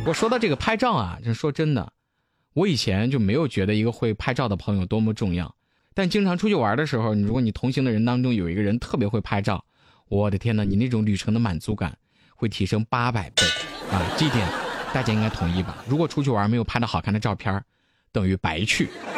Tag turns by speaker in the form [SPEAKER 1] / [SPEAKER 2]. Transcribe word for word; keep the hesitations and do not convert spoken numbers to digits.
[SPEAKER 1] 我说到这个拍照啊，就说真的，我以前就没有觉得一个会拍照的朋友多么重要，但经常出去玩的时候，如果你同行的人当中有一个人特别会拍照，我的天哪，你那种旅程的满足感会提升八百倍啊！这一点大家应该同意吧？如果出去玩没有拍到好看的照片，等于白去。